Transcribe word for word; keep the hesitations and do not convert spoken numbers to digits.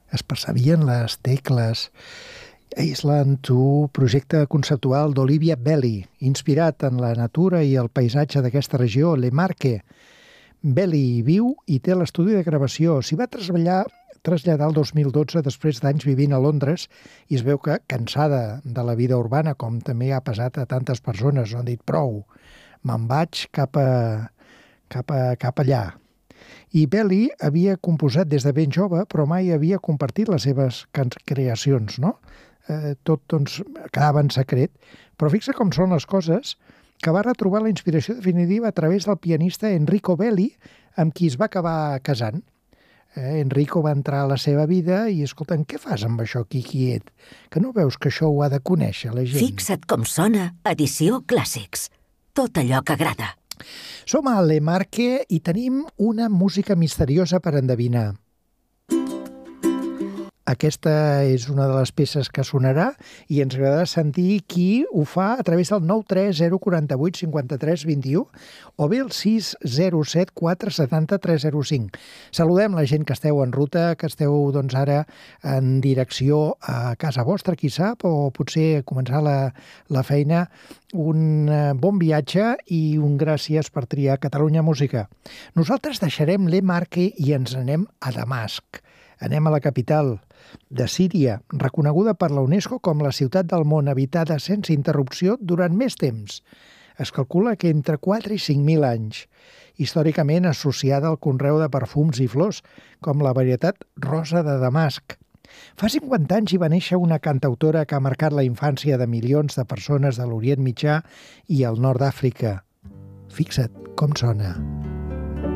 es percebien les tecles. Island two, projecte conceptual d'Olivia Belli, inspirat en la natura i el paisatge d'aquesta regió, Le Marche. Belli viu i té l'estudi de gravació. S'hi va traslladar, traslladar el dos mil dotze després d'anys vivint a Londres i es veu que, cansada de la vida urbana, com també ha passat a tantes persones, no han dit prou, me'n vaig cap, a, cap, a, cap allà. I Belli havia composat des de ben jove, però mai havia compartit les seves creacions, no? Eh, tot doncs, quedava en secret. Però fixa com són les coses, que va retrobar la inspiració definitiva a través del pianista Enrico Belli, amb qui es va acabar casant. Eh, Enrico va entrar a la seva vida i, escolta'm, què fas amb això aquí quiet? Que no veus que això ho ha de conèixer la gent? Fixa't com sona Edició Clàssics. Tot allò que agrada. Som a Le Marche i tenim una música misteriosa per endevinar. Aquesta és una de les peces que sonarà i ens agradarà sentir qui ho fa a través del nou tres zero quatre vuit cinquanta tres vint u o bé el sis zero set quatre set zero tres zero cinc. Saludem la gent que esteu en ruta, que esteu doncs, ara en direcció a casa vostra, qui sap, o potser començar la, la feina. Un bon viatge i un gràcies per triar Catalunya Música. Nosaltres deixarem Le Marche i ens anem a Damasc. Anem a la capital de Síria, reconeguda per la UNESCO com la ciutat del món habitada sense interrupció durant més temps. Es calcula que entre quatre i cinc mil anys. Històricament associada al conreu de perfums i flors, com la varietat rosa de Damasc. Fa cinquanta anys hi va néixer una cantautora que ha marcat la infància de milions de persones de l'Orient Mitjà i el nord d'Àfrica. Fixa't com sona.